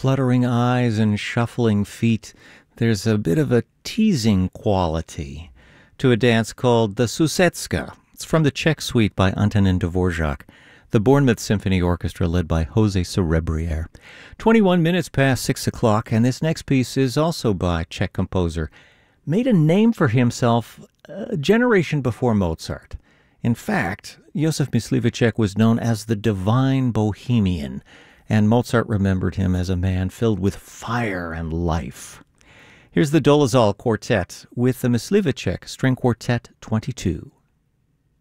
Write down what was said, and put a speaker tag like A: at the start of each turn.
A: fluttering eyes and shuffling feet, there's a bit of a teasing quality to a dance called the Sousetska. It's from the Czech Suite by Antonin Dvorak, the Bournemouth Symphony Orchestra led by Jose Cerebriere. 21 minutes past 6 o'clock, and this next piece is also by Czech composer. Made a name for himself a generation before Mozart. In fact, Josef Mysliveček was known as the Divine Bohemian, and Mozart remembered him as a man filled with fire and life. Here's the Dolezal Quartet with the Mysliveček String Quartet 22.